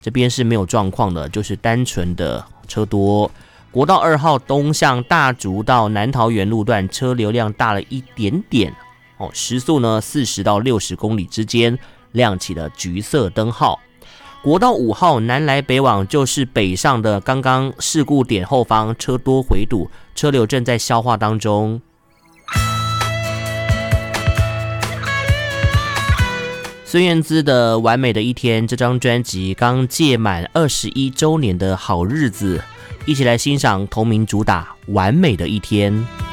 这边是没有状况的，就是单纯的车多。国道2号东向大竹到南桃园路段车流量大了一点点时速呢40到60公里之间，亮起了橘色灯号。国道5号南来北往，就是北上的刚刚事故点后方车多回堵，车流正在消化当中。孙燕姿的《完美的一天》这张专辑刚届满21周年的好日子，一起来欣赏同名主打《完美的一天》。